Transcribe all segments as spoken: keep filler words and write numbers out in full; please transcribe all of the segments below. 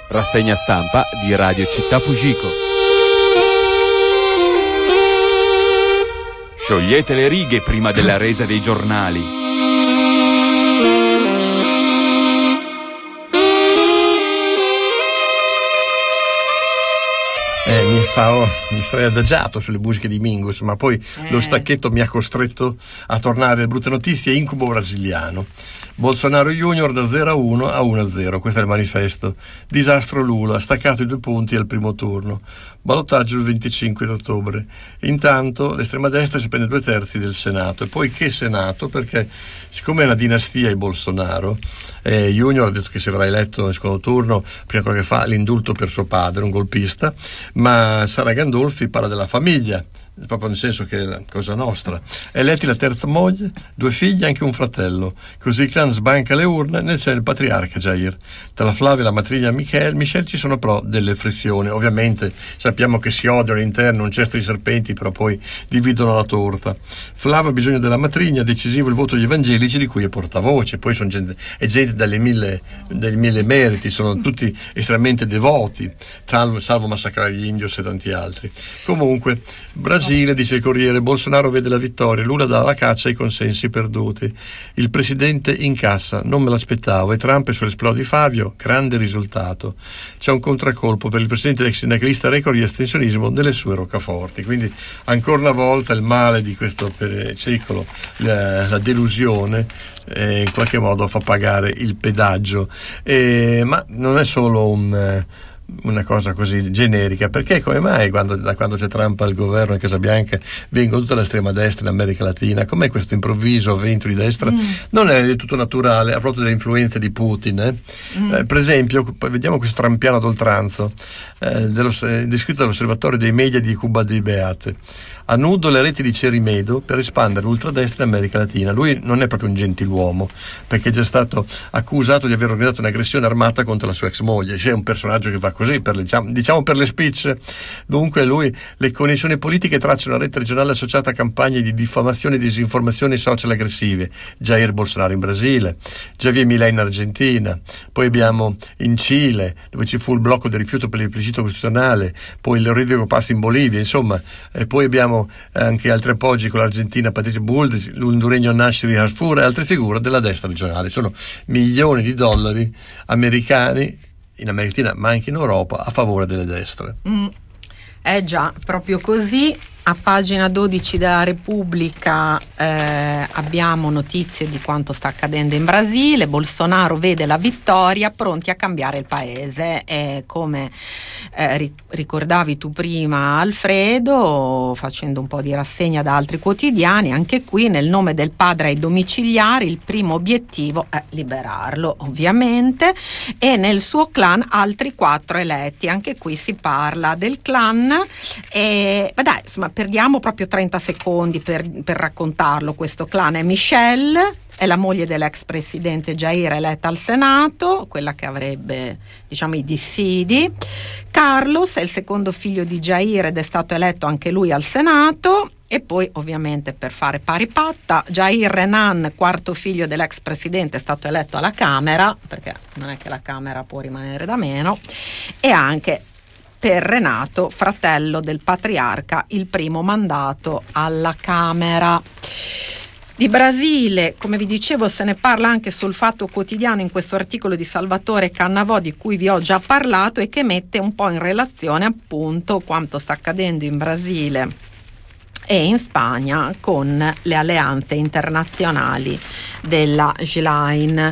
Rassegna stampa di Radio Città Fujiko. Sciogliete le righe prima della resa dei giornali. Eh, mi, stavo, mi sarei adagiato sulle musiche di Mingus, ma poi eh. lo stacchetto mi ha costretto a tornare alle brutte notizie. Incubo brasiliano. Bolsonaro Junior da zero a uno a uno a zero, questo è il manifesto. Disastro Lula, ha staccato i due punti al primo turno. Ballottaggio il venticinque di ottobre. Intanto l'estrema destra si prende due terzi del Senato. E poi che Senato? Perché siccome è una dinastia i Bolsonaro, eh, Junior ha detto che si verrà eletto nel secondo turno, prima cosa che fa l'indulto per suo padre, un golpista, ma Sara Gandolfi parla della famiglia, proprio nel senso che è la cosa nostra. Eletti la terza moglie, due figli e anche un fratello. Così il clan sbanca le urne, nel c'è il patriarca Jair. Tra la Flavia e la matrigna Michel, Michel ci sono però delle frizioni. Ovviamente sappiamo che si odiano all'interno, un cesto di serpenti, però poi dividono la torta. Flavia ha bisogno della matrigna, decisivo il voto degli evangelici di cui è portavoce. Poi sono gente, è gente dalle mille, dai mille meriti, sono tutti estremamente devoti, salvo, salvo massacrare gli indios e tanti altri. Comunque, Brasile, dice il Corriere, Bolsonaro vede la vittoria, Lula dà la caccia ai consensi perduti. Il presidente incassa, non me l'aspettavo, e Trump sull'esplodo di Fabio, grande risultato. C'è un contraccolpo per il presidente ex sindacalista record di astensionismo delle sue roccaforti. Quindi ancora una volta il male di questo secolo, la, la delusione, eh, in qualche modo fa pagare il pedaggio. Eh, ma non è solo un... una cosa così generica, perché come mai quando, da quando c'è Trump al governo in Casa Bianca vengono tutta l'estrema destra in America Latina? Com'è questo improvviso vento di destra? Mm. Non è del tutto naturale, ha proprio delle influenze di Putin, eh? Mm. Eh, per esempio, vediamo questo trampiano ad oltranzo, eh, dello, eh, descritto dall'osservatorio dei media di Cuba di Beate. A nudo le reti di Cerimedo per espandere l'ultradestra in America Latina. Lui non è proprio un gentiluomo, perché è già stato accusato di aver organizzato un'aggressione armata contro la sua ex moglie. C'è un personaggio che va così, per le, diciamo per le spicce. Dunque lui, le connessioni politiche tracciano una rete regionale associata a campagne di diffamazione e disinformazione social aggressive. Jair Bolsonaro in Brasile, Javier Milei in Argentina, poi abbiamo in Cile, dove ci fu il blocco del rifiuto per il plebiscito costituzionale, poi il Rodrigo Paz in Bolivia, insomma, e poi abbiamo anche altri appoggi con l'Argentina, Patrice Bullrich, l'honduregno Nasri Harfour e altre figure della destra regionale. Sono milioni di dollari americani in America Latina, ma anche in Europa, a favore delle destre. Mm. Eh già, proprio così. A pagina dodici della Repubblica eh, abbiamo notizie di quanto sta accadendo in Brasile. Bolsonaro vede la vittoria, pronti a cambiare il paese. E come eh, ricordavi tu prima, Alfredo, facendo un po' di rassegna da altri quotidiani, anche qui nel nome del padre ai domiciliari il primo obiettivo è liberarlo, ovviamente, e nel suo clan altri quattro eletti. Anche qui si parla del clan e ma dai, insomma, perdiamo proprio trenta secondi per, per raccontarlo. Questo clan è Michelle, è la moglie dell'ex presidente Jair eletta al Senato, quella che avrebbe, diciamo, i dissidi. Carlos è il secondo figlio di Jair ed è stato eletto anche lui al Senato. E poi, ovviamente, per fare pari patta, Jair Renan, quarto figlio dell'ex presidente, è stato eletto alla Camera, perché non è che la Camera può rimanere da meno, e anche per Renato, fratello del patriarca, il primo mandato alla Camera. Di Brasile, come vi dicevo, se ne parla anche sul Fatto Quotidiano in questo articolo di Salvatore Cannavò, di cui vi ho già parlato, e che mette un po' in relazione appunto quanto sta accadendo in Brasile e in Spagna con le alleanze internazionali della Schlein.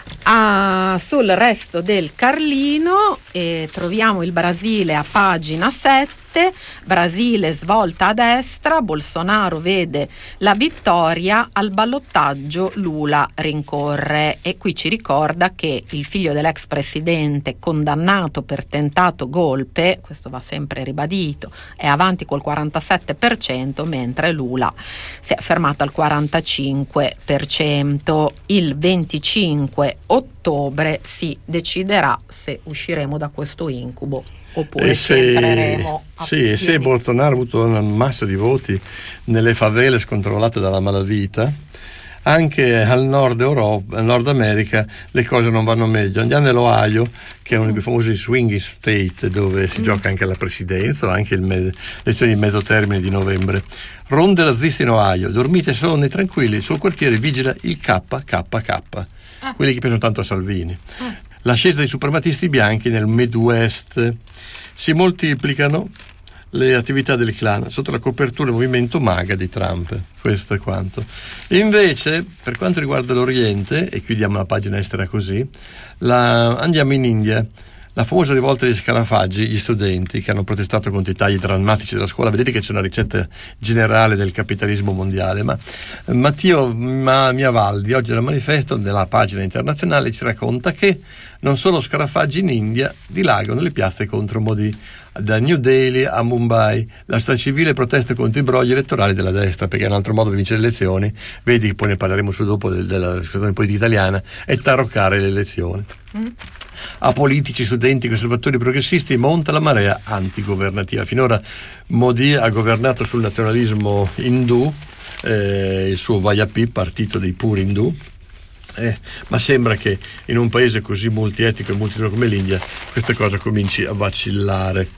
Ah, sul resto del Carlino eh, troviamo il Brasile a pagina sette. Brasile svolta a destra, Bolsonaro vede la vittoria, al ballottaggio Lula rincorre, e qui ci ricorda che il figlio dell'ex presidente condannato per tentato golpe, questo va sempre ribadito, è avanti col quarantasette per cento, mentre Lula si è fermato al quarantacinque per cento. Il venticinque ottobre si deciderà se usciremo da questo incubo oppure e se entreremo a sì, e se Bolsonaro ha avuto una massa di voti nelle favele scontrollate dalla malavita, anche al nord Europa, al nord America le cose non vanno meglio. Andiamo nell'Ohio, che è uno dei più famosi swing state, dove si mm. gioca anche la presidenza, anche il me- le elezioni di mezzo termine di novembre. Ronde razziste in Ohio, dormite sonni tranquilli, sul quartiere vigila il K K K, ah. quelli che piacciono tanto a Salvini. Ah. L'ascesa dei suprematisti bianchi nel Midwest. Si moltiplicano le attività del clan sotto la copertura del movimento MAGA di Trump. Questo è quanto. Invece, per quanto riguarda l'Oriente, e chiudiamo la pagina estera così, la, andiamo in India. La famosa rivolta degli scarafaggi, gli studenti che hanno protestato contro i tagli drammatici della scuola. Vedete che c'è una ricetta generale del capitalismo mondiale, ma Matteo ma, Miavaldi oggi al manifesto, nella pagina internazionale, ci racconta che non solo scarafaggi in India dilagano le piazze contro Modi. Da New Delhi a Mumbai, la società civile protesta contro i brogli elettorali della destra, perché è un altro modo di vincere le elezioni, vedi, poi ne parleremo su dopo del, della situazione politica italiana, è taroccare le elezioni. Mm. A politici, studenti, conservatori, progressisti monta la marea antigovernativa. Finora Modi ha governato sul nazionalismo indù, eh, il suo V I P, partito dei puri indù. Eh, ma sembra che in un paese così multietnico e multietnico come l'India questa cosa cominci a vacillare.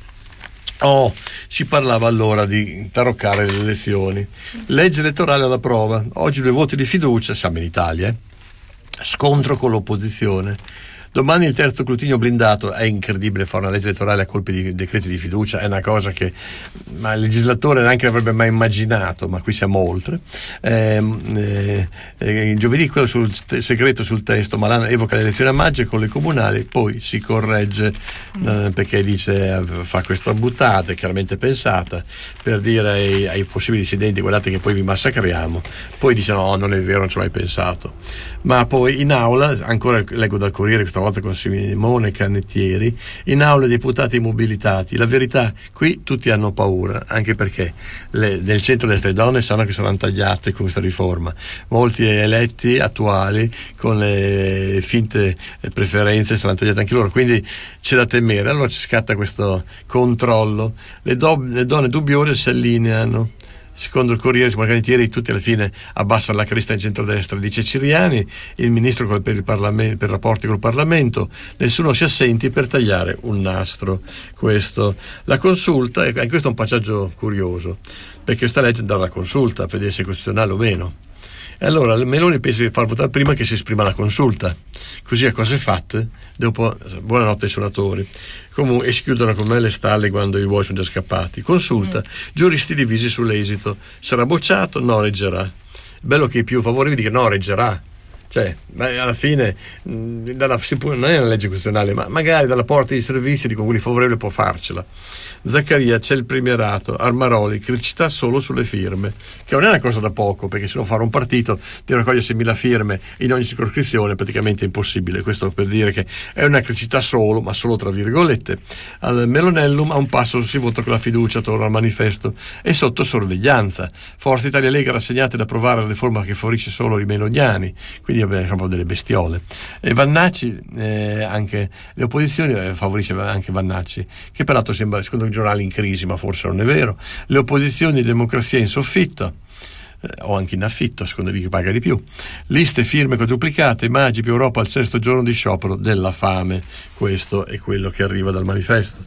Oh, si parlava allora di taroccare le elezioni. Legge elettorale alla prova. Oggi due voti di fiducia, siamo in Italia, eh? Scontro con l'opposizione. Domani il terzo scrutinio blindato. È incredibile fare una legge elettorale a colpi di decreti di fiducia, è una cosa che ma il legislatore neanche avrebbe mai immaginato, ma qui siamo oltre. Eh, eh, eh, giovedì quello sul te- segreto sul testo, Malan evoca le elezioni a maggio con le comunali, poi si corregge eh, perché dice eh, fa questa buttata, chiaramente pensata, per dire ai, ai possibili dissidenti guardate che poi vi massacriamo, poi dice no, non è vero, non ci ho mai pensato. Ma poi in aula, ancora leggo dal Corriere, questa volta con Simone Canettieri, in aula i deputati immobilitati. La verità, qui tutti hanno paura, anche perché le, nel centro-destra le donne sanno che saranno tagliate con questa riforma. Molti eletti attuali con le finte preferenze saranno tagliate anche loro, quindi c'è da temere. Allora ci scatta questo controllo. Le, do, le donne dubbiose si allineano. Secondo il Corriere, Simone Canettieri, tutti alla fine abbassano la cresta in centrodestra. Dice Ciriani, il ministro per il Parlamento, per i rapporti col Parlamento, nessuno si assenti per tagliare un nastro. Questo. La consulta, e questo è un passaggio curioso, perché questa legge dà la consulta per vedere se è costituzionale o meno. E allora Meloni pensa di far votare prima che si esprima la consulta, così a cose fatte, dopo buonanotte ai suonatori. Comunque e si chiudono con me le stalle quando i buoi sono già scappati. Consulta, mm. giuristi divisi sull'esito, sarà bocciato? No, reggerà. Bello che i più favorevoli dicono no, reggerà. Cioè, alla fine mh, dalla, non è una legge costituzionale, ma magari dalla porta di servizi di quelli favorevoli può farcela. Zaccaria, c'è il premierato, Armaroli, criticità solo sulle firme, che non è una cosa da poco, perché se no fare un partito di raccogliere seimila firme in ogni circoscrizione è praticamente impossibile. Questo per dire che è una criticità solo, ma solo tra virgolette. Al Melonellum a un passo si vota con la fiducia, torna al manifesto, e sotto sorveglianza. Forza Italia Lega rassegnate ad approvare la riforma che favorisce solo i meloniani, quindi vabbè, sono delle bestiole. E Vannacci, eh, anche le opposizioni eh, favorisce anche Vannacci, che peraltro sembra, secondo i giornali, in crisi, ma forse non è vero. Le opposizioni, democrazia in soffitto, eh, o anche in affitto, secondo chi paga di più. Liste firme quadruplicate, Maggi più Europa al sesto giorno di sciopero della fame. Questo è quello che arriva dal manifesto.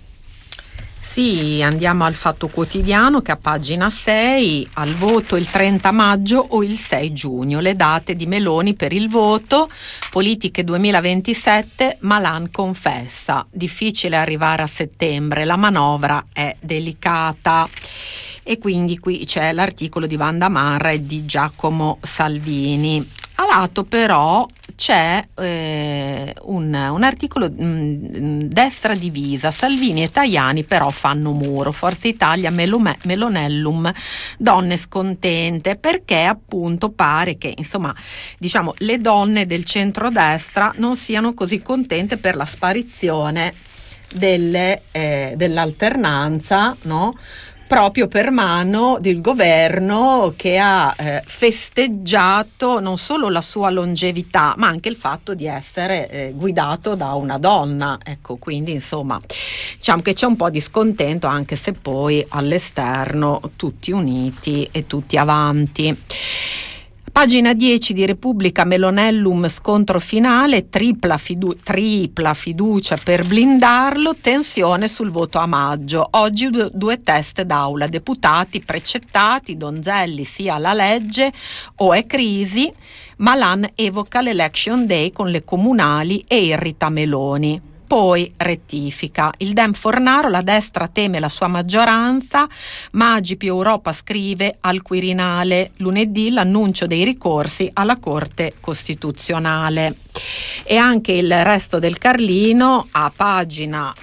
Sì, andiamo al Fatto Quotidiano, che a pagina sei, al voto il trenta maggio o il sei giugno, le date di Meloni per il voto, politiche duemilaventisette, Malan confessa, difficile arrivare a settembre, la manovra è delicata. E quindi qui c'è l'articolo di Wanda Marra e di Giacomo Salvini. A lato però c'è eh, un, un articolo mh, destra divisa, Salvini e Tajani però fanno muro, Forza Italia Melome, Melonellum, donne scontente, perché appunto pare che insomma diciamo le donne del centrodestra non siano così contente per la sparizione delle, eh, dell'alternanza, no? Proprio per mano del governo, che ha eh, festeggiato non solo la sua longevità, ma anche il fatto di essere eh, guidato da una donna. Ecco, quindi insomma, diciamo che c'è un po' di scontento, anche se poi all'esterno tutti uniti e tutti avanti. Pagina dieci di Repubblica, Melonellum scontro finale, tripla, fidu- tripla fiducia per blindarlo, tensione sul voto a maggio. Oggi due, due test d'aula, deputati precettati, Donzelli sia la legge o è crisi, Malan evoca l'election day con le comunali e irrita Meloni. Poi rettifica. Il Dem Fornaro, la destra teme la sua maggioranza, Maggi più Europa scrive al Quirinale. Lunedì l'annuncio dei ricorsi alla Corte Costituzionale. E anche il resto del Carlino a pagina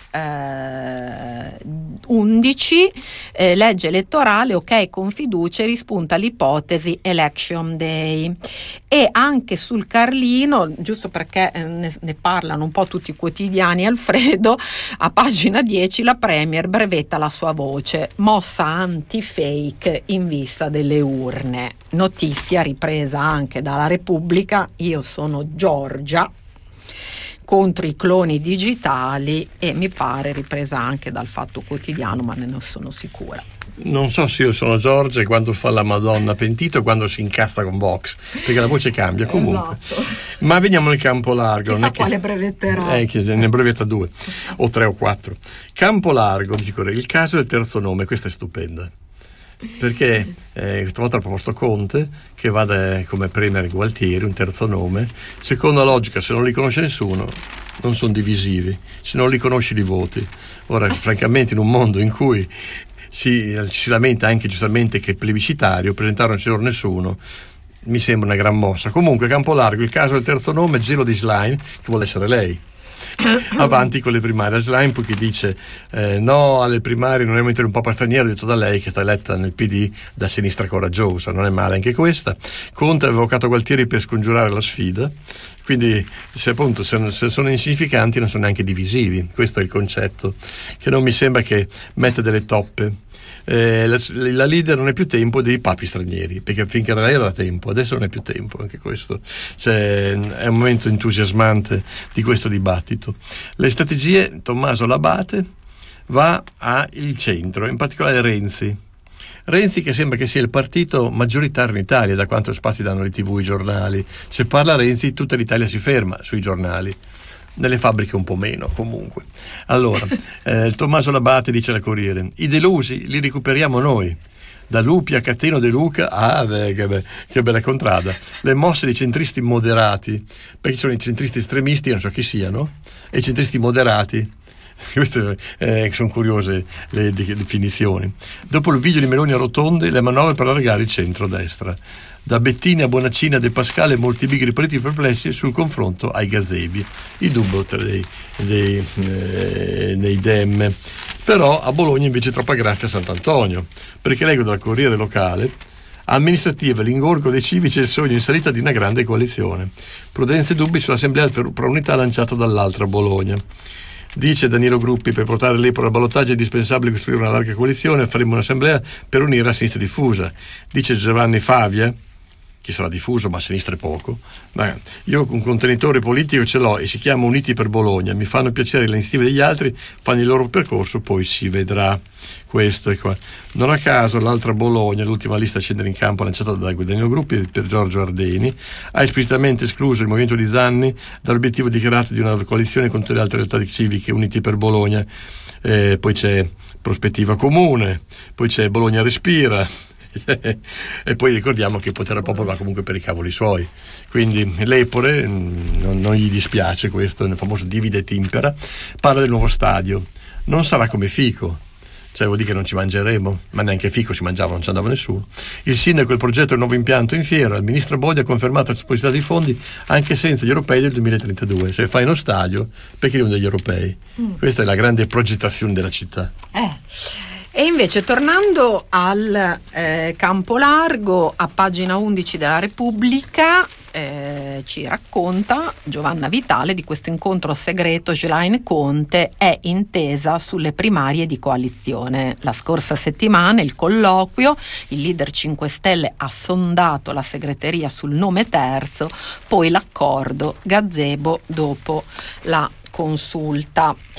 eh, undici, eh, legge elettorale, ok con fiducia, rispunta l'ipotesi election day. E anche sul Carlino, giusto perché eh, ne, ne parlano un po' tutti i quotidiani, Alfredo, a pagina dieci la Premier brevetta la sua voce, mossa anti-fake in vista delle urne. Notizia ripresa anche dalla Repubblica, io sono Giorgia, contro i cloni digitali, e mi pare ripresa anche dal Fatto Quotidiano, ma ne non sono sicura. Non so se io sono Giorgia quando fa la Madonna pentito, quando si incazza con Vox, perché la voce cambia comunque. Esatto. Ma veniamo nel campo largo. Chissà non è che, quale brevetterà. Eh, che ne brevetta due, o tre o quattro. Campo largo, dico, il caso del terzo nome, questa è stupenda. Perché eh, questa volta ha proposto Conte che vada come Premier Gualtieri, un terzo nome. Secondo la logica, se non li conosce nessuno, non sono divisivi. Se non li conosci, li voti. Ora, francamente, in un mondo in cui si, si lamenta anche giustamente che è plebiscitario, presentare non c'era nessuno, mi sembra una gran mossa. Comunque, campo largo, il caso del terzo nome, gelo di Schlein, che vuole essere lei. Avanti con le primarie. Schlein poi che dice eh, no alle primarie, non è mettere un po' straniero, detto da lei che sta eletta nel P D da sinistra coraggiosa, non è male anche questa. Conte ha avvocato Gualtieri per scongiurare la sfida, quindi se appunto se, se sono insignificanti non sono neanche divisivi, questo è il concetto, che non mi sembra che mette delle toppe. Eh, la, la leader non è più tempo dei papi stranieri, perché finché era lei era tempo, adesso non è più tempo, anche questo cioè, è un momento entusiasmante di questo dibattito. Le strategie, Tommaso Labate va al centro, in particolare Renzi Renzi che sembra che sia il partito maggioritario in Italia, da quanto spazi danno le tv, i giornali. Se parla Renzi tutta l'Italia si ferma sui giornali, nelle fabbriche un po' meno comunque. Allora eh, Tommaso Labate dice al Corriere: i delusi li recuperiamo noi, da Lupi a Cateno De Luca. Ah beh, che, be- che bella contrada. Le mosse dei centristi moderati, perché ci sono i centristi estremisti, non so chi siano, e i centristi moderati. Queste eh, sono curiose le definizioni. Dopo il video di Meloni a rotonde, le manovre per allargare il centro-destra. Da Bettini a Bonaccini a De Pascale, molti bigri partiti perplessi sul confronto ai gazebi. Il dubbio tra dei, dei, eh, dei Dem. Però a Bologna invece troppa grazia a Sant'Antonio, perché leggo dal Corriere locale: amministrativa, l'ingorgo dei civici e il sogno in salita di una grande coalizione. Prudenza e dubbi sull'assemblea per unità lanciata dall'altra Bologna. Dice Danilo Gruppi: per portare l'Epro al ballottaggio è indispensabile costruire una larga coalizione, faremo un'assemblea per unire la sinistra diffusa. Dice Giovanni Favia, che sarà diffuso ma a sinistra è poco, ma io un contenitore politico ce l'ho e si chiama Uniti per Bologna, mi fanno piacere le iniziative degli altri, fanno il loro percorso, poi si vedrà. Questo è qua. Non a caso l'altra Bologna, l'ultima lista a scendere in campo lanciata da Danilo Gruppi per Giorgio Ardeni, ha esplicitamente escluso il movimento di Zanni dall'obiettivo dichiarato di una coalizione con tutte le altre realtà civiche Uniti per Bologna. Eh, poi c'è Prospettiva Comune, poi c'è Bologna Respira e poi ricordiamo che Potere al Popolo va comunque per i cavoli suoi, quindi l'Epore non, non gli dispiace questo, nel famoso divide et impera. Parla del nuovo stadio, non sarà come Fico, cioè vuol dire che non ci mangeremo, ma neanche Fico si mangiava, non ci andava nessuno. Il sindaco e il progetto del nuovo impianto in fiera, il ministro Bondi ha confermato la disponibilità dei fondi anche senza gli europei del duemilatrentadue. Se fai uno stadio, perché devono degli europei? Mm. Questa è la grande progettazione della città. Eh. E invece tornando al eh, campo largo, a pagina undici della Repubblica eh, ci racconta Giovanna Vitale di questo incontro segreto Schlein-Conte, è intesa sulle primarie di coalizione. La scorsa settimana il colloquio, il leader cinque Stelle ha sondato la segreteria sul nome terzo, poi l'accordo gazebo dopo la consulta.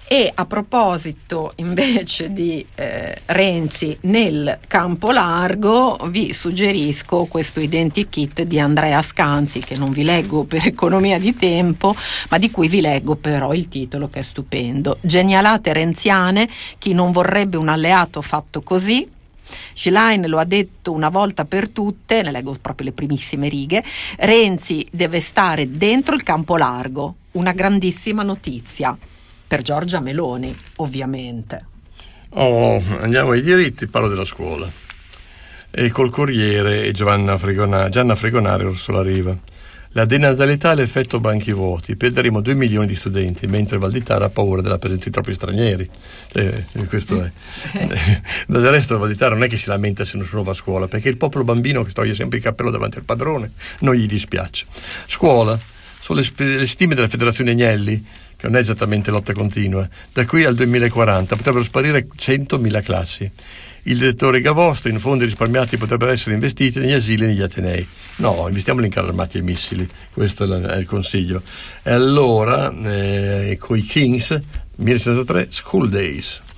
E a proposito invece di eh, Renzi nel campo largo, vi suggerisco questo identikit di Andrea Scanzi, che non vi leggo per economia di tempo, ma di cui vi leggo però il titolo, che è stupendo: Genialate renziane, chi non vorrebbe un alleato fatto così. Schlein lo ha detto una volta per tutte, ne leggo proprio le primissime righe: Renzi deve stare dentro il campo largo. Una grandissima notizia per Giorgia Meloni, ovviamente. Oh, andiamo ai diritti, parlo della scuola. E col Corriere e Giovanna Fregonari, Gianna Fregonari e Orsola Riva. La denatalità e l'effetto banchi vuoti. Perderemo due milioni di studenti, mentre Valditara ha paura della presenza di troppi stranieri. Eh, questo è. Del resto Valditara non è che si lamenta se nessuno va a scuola, perché il popolo bambino che toglie sempre il cappello davanti al padrone non gli dispiace. Scuola, sono le, sp- le stime della Federazione Agnelli, che non è esattamente lotta continua. Da qui al duemilaquaranta potrebbero sparire centomila classi. Il direttore Gavosto: in fondi risparmiati potrebbero essere investiti negli asili e negli atenei. No, investiamoli in carri armati e missili, questo è il consiglio. E allora, eh, coi Kings, millenovecentosettantatré, School Days.